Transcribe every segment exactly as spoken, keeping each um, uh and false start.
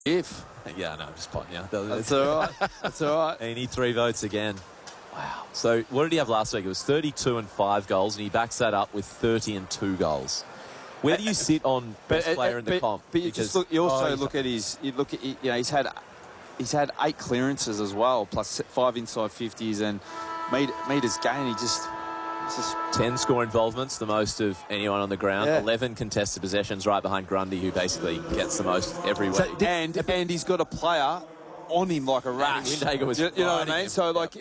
If. Yeah, no, I'm just potting you. That's all right. That's all right. And he three votes again. Wow. So what did he have last week? It was thirty-two and five goals, and he backs that up with thirty and two goals. Where do you sit on best but, player in the but, comp? But you because, just look. You also oh, look at his. You look at. You know, he's had. He's had eight clearances as well, plus five inside fifties, and meters gained. He just. Just ten score involvements, the most of anyone on the ground. Yeah. eleven contested possessions, right behind Grundy, who basically gets the most every week. So, and and he's got a player on him like a rash. Windhager was you, you know what I mean? him. So like,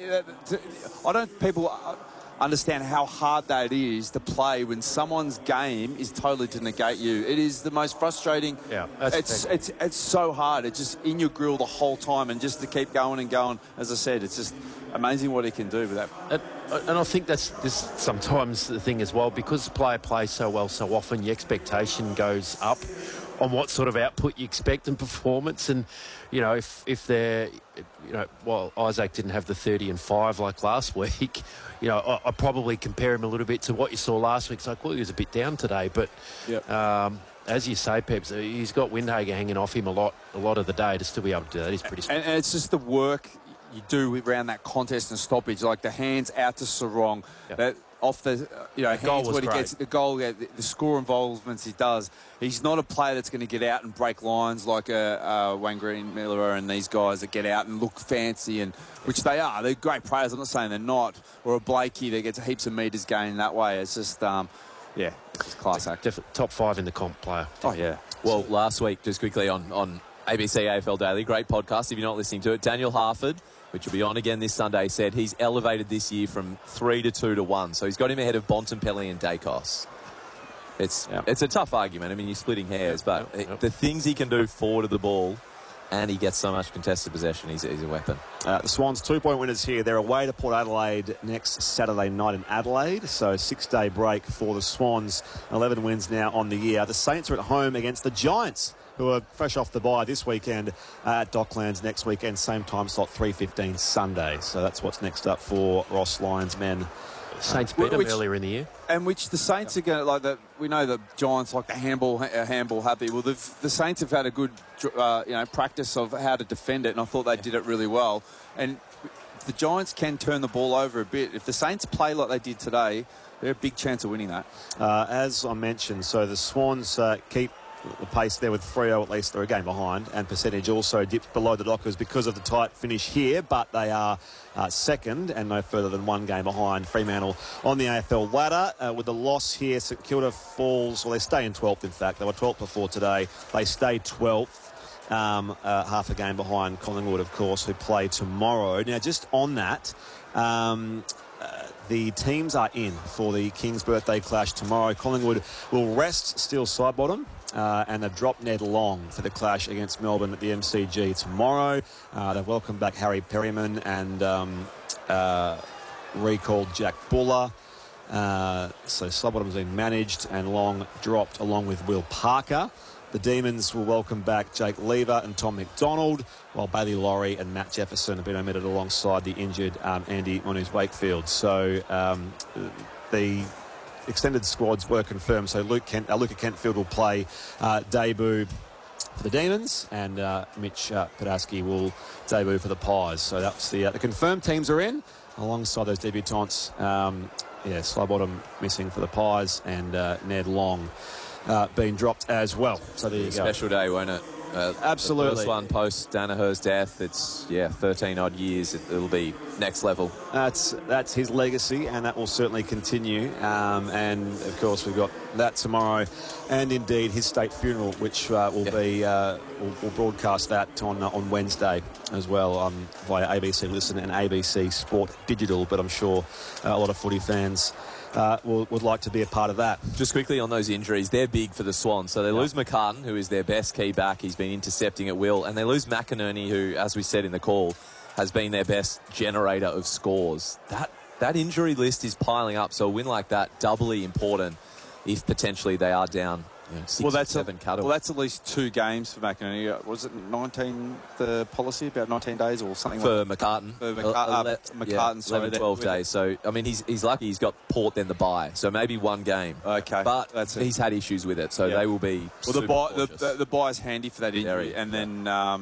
I don't people understand how hard that is to play when someone's game is totally to negate you. It is the most frustrating. Yeah, that's it's it's it's so hard. It's just in your grill the whole time, and just to keep going and going. As I said, it's just amazing what he can do with that. And, and I think that's this sometimes the thing as well, because the player plays so well so often, your expectation goes up on what sort of output you expect and performance. And, you know, if, if they're, you know, well, Isaac didn't have the thirty and five like last week, you know, I, I probably compare him a little bit to what you saw last week. It's like, well, he was a bit down today, but Yep. um, as you say, Peps, he's got Windhager hanging off him a lot, a lot of the day. To still be able to do that is pretty. And, and it's just the work you do around that contest and stoppage, like the hands out to Sarong, Yep. that off the, you know, The goal hands was what he great. gets, the goal, yeah, the, the score involvements he does. He's not a player that's going to get out and break lines like a, uh Wayne Green Miller and these guys that get out and look fancy, and which they are. They're great players. I'm not saying they're not. Or a Blakey that gets heaps of metres gained that way. It's just, um, yeah, it's just class act. Definitely top five in the comp player. Oh yeah. Well, last week, just quickly on, on A B C A F L Daily, great podcast if you're not listening to it, Daniel Harford, which will be on again this Sunday, said he's elevated this year from three to two to one. So he's got him ahead of Bontempelli and Dacos. It's Yep. it's a tough argument. I mean, you're splitting hairs, but Yep, yep. the things he can do forward of the ball, and he gets so much contested possession, he's, he's a weapon. Uh, the Swans two-point winners here. They're away to Port Adelaide next Saturday night in Adelaide. So six-day break for the Swans. eleven wins now on the year. The Saints are at home against the Giants, who are fresh off the bye this weekend uh, at Docklands next weekend. Same time slot, three fifteen Sunday. So that's what's next up for Ross Lyons' men. Saints beat them Which- earlier in the year. And which the Saints are going to, like, the, we know the Giants like the handball, uh, handball happy. Well, the, the Saints have had a good, uh, you know, practice of how to defend it, and I thought they did it really well. And if the Giants can turn the ball over a bit, if the Saints play like they did today, they're a big chance of winning that. Uh, as I mentioned, so the Swans uh, keep the pace there with Freo, at least they're a game behind, and percentage also dips below the Dockers because of the tight finish here, but they are uh, second and no further than one game behind Fremantle on the A F L ladder. Uh, with the loss here, St Kilda falls, well, they stay in twelfth, in fact. They were twelfth before today. They stay twelfth, um, uh, half a game behind Collingwood, of course, who play tomorrow. Now, just on that, um, uh, the teams are in for the King's birthday clash tomorrow. Collingwood will rest Steele Sidebottom. Uh, and they've dropped Ned Long for the clash against Melbourne at the M C G tomorrow. Uh, they've welcomed back Harry Perryman and um, uh, recalled Jack Buller. Uh, so Sidebottom's been managed and Long dropped along with Will Parker. The Demons will welcome back Jake Lever and Tom McDonald, while Bailey Laurie and Matt Jefferson have been omitted alongside the injured um, Andy Monuz-Wakefield. So um, the extended squads were confirmed. So Luke Kent, uh, Luca Kentfield will play uh, debut for the Demons, and uh, Mitch uh, Padaski will debut for the Pies. So that's the uh, the confirmed teams are in, alongside those debutants. Um, yeah, Slybottom missing for the Pies, and uh, Ned Long uh, being dropped as well. So there you go. Special day, won't it? Uh, Absolutely. The first one post Danaher's death. It's, yeah, thirteen odd years. It, it'll be next level. That's that's his legacy, and that will certainly continue. Um, and of course, we've got that tomorrow, and indeed his state funeral, which uh, will Yeah. be uh, we'll, we'll broadcast that on uh, on Wednesday as well, um, via A B C Listen and A B C Sport Digital. But I'm sure uh, a lot of footy fans Uh, will, would like to be a part of that. Just quickly on those injuries, they're big for the Swans. So they Yeah. lose McCartan, who is their best key back. He's been intercepting at will. And they lose McInerney, who, as we said in the call, has been their best generator of scores. That that injury list is piling up. So a win like that, doubly important if potentially they are down you know, six well, or that's seven a, cutters. well, that's at least two games for McInerney. Was it nineteen, the policy, about nineteen days or something for like McCartan. For McCart- uh, Ele- McCartan, yeah, sorry, eleven, that- twelve with days. So, I mean, he's he's lucky he's got Port then the bye. So maybe one game. Okay, But that's it. he's had issues with it, so Yeah. they will be Well, the super buy, the, cautious. the, the bye's handy for that injury, Very, and yeah. then um,